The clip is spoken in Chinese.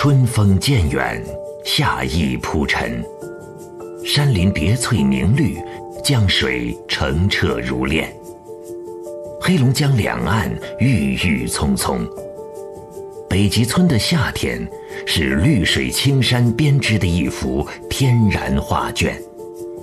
春风渐远，夏意铺陈，山林叠翠明绿，江水澄澈如练。黑龙江两岸郁郁葱葱，北极村的夏天是绿水青山编织的一幅天然画卷。